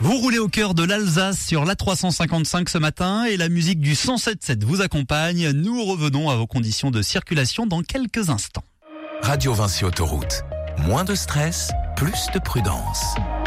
Vous roulez au cœur de l'Alsace sur l'A355 ce matin et la musique du 107.7 vous accompagne. Nous revenons à vos conditions de circulation dans quelques instants. Radio Vinci Autoroute. Moins de stress, plus de prudence.